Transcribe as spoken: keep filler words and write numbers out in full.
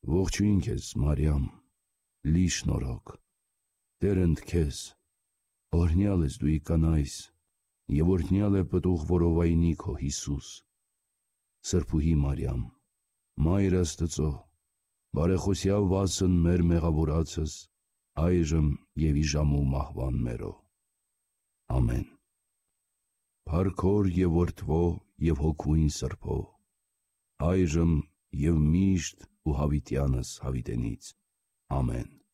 Ողջույն քեզ, Մարիամ, լի շնորհք, Տերն քեզ, օրհնյալ ես դու ի կանայիս, և օրհնյալ է պտուղ որովայնի քո Հիսուս։ Սրբուհի Մարիամ, Մայր Աստծո, բարեխոսյալ վասն մեր մեղավորացս, այժմ և ի ժամու մահվան մերո։ Ամեն։ Փառքոր և որդվո և հոգվույն Սրբո, այժմ և միշտ ու հավիտյանս հավիտենից։ Ամեն։